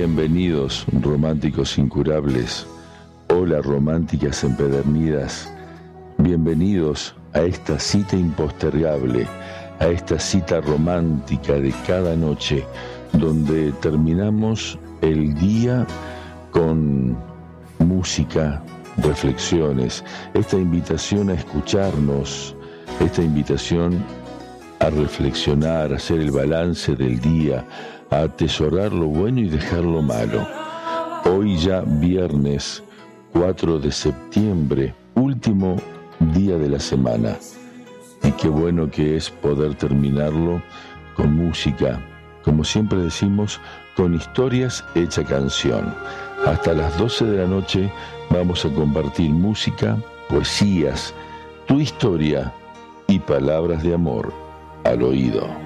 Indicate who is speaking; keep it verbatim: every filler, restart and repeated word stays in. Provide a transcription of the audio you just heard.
Speaker 1: Bienvenidos, románticos incurables. Hola, románticas empedernidas. Bienvenidos a esta cita impostergable, a esta cita romántica de cada noche, donde terminamos el día con música, reflexiones, esta invitación a escucharnos, esta invitación a reflexionar, a hacer el balance del día, a atesorar lo bueno y dejar lo malo. Hoy ya viernes cuatro de septiembre, último día de la semana. Y qué bueno que es poder terminarlo con música, como siempre decimos, con historias hecha canción. Hasta las doce de la noche vamos a compartir música, poesías, tu historia y palabras de amor al oído.